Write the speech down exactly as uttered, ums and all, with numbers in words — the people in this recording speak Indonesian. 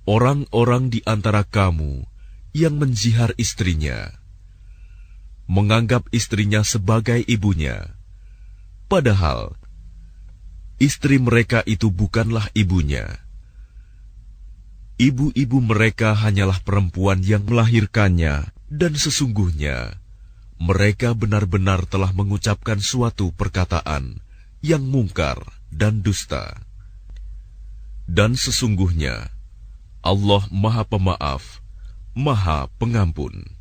orang-orang di antara kamu yang menzihar istrinya, menganggap istrinya sebagai ibunya, padahal istri mereka itu bukanlah ibunya. Ibu-ibu mereka hanyalah perempuan yang melahirkannya, dan sesungguhnya mereka benar-benar telah mengucapkan suatu perkataan yang mungkar dan dusta. Dan sesungguhnya Allah Maha Pemaaf, Maha Pengampun.